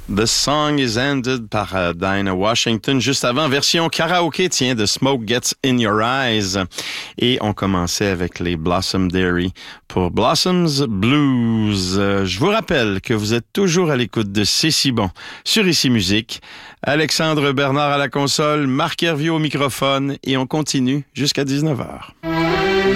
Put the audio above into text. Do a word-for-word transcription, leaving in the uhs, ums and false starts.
The Song is Ended par uh, Dinah Washington. Juste avant, version karaoké, tiens, The Smoke Gets in Your Eyes. Et on commençait avec les Blossom Dairy pour Blossoms Blues. Euh, je vous rappelle que vous êtes toujours à l'écoute de C'est si bon sur Ici Musique. Alexandre Bernard à la console, Marc Hervieux au microphone et on continue jusqu'à dix-neuf heures.